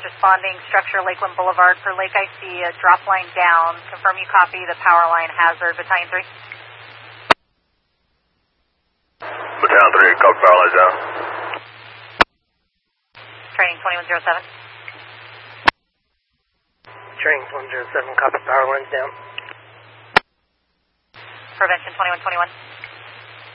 is responding, structure Lakeland Boulevard. For Lake, I see a drop line down. Confirm you copy the power line hazard, Battalion 3. Battalion 3, copy power lines down. Training 2107. Training 107, copy power lines down. Prevention 2121.